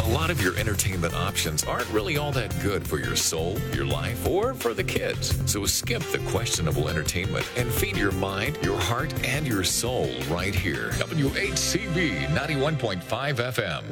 A lot of your entertainment options aren't really all that good for your soul, your life, or for the kids. So skip the questionable entertainment and feed your mind, your heart, and your soul right here. WHCB 91.5 FM.